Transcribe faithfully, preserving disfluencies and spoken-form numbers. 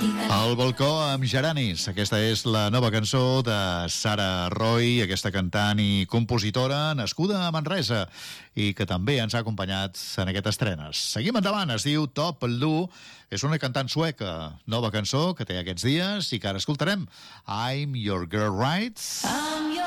Al balcó amb Geranis. Aquesta és la nova cançó de Sara Roy, aquesta cantant i compositora nascuda a Manresa i que també ens ha acompanyat en aquestes estrenes. Seguim endavant, es diu Top Lu, és una cantant sueca, nova cançó que té aquests dies i que ara escoltarem. I'm Your Girl Right. I'm